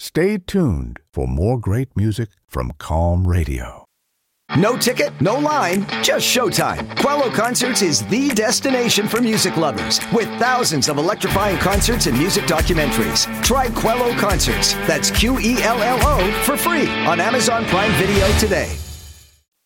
Stay tuned for more great music from Calm Radio. No ticket, no line, just showtime. Quello Concerts is the destination for music lovers with thousands of electrifying concerts and music documentaries. Try Quello Concerts, that's Quello, for free on Amazon Prime Video today.